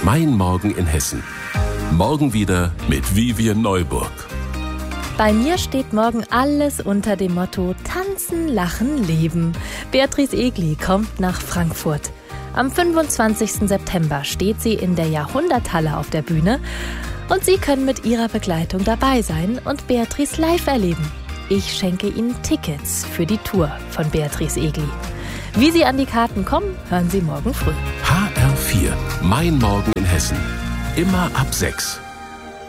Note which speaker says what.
Speaker 1: Mein Morgen in Hessen. Morgen wieder mit Vivian Neuburg.
Speaker 2: Bei mir steht morgen alles unter dem Motto Tanzen, Lachen, Leben. Beatrice Egli kommt nach Frankfurt. Am 25. September steht sie in der Jahrhunderthalle auf der Bühne und Sie können mit ihrer Begleitung dabei sein und Beatrice live erleben. Ich schenke Ihnen Tickets für die Tour von Beatrice Egli. Wie Sie an die Karten kommen, hören Sie morgen früh.
Speaker 1: HR4, Mein Morgen in Hessen. Immer ab 6.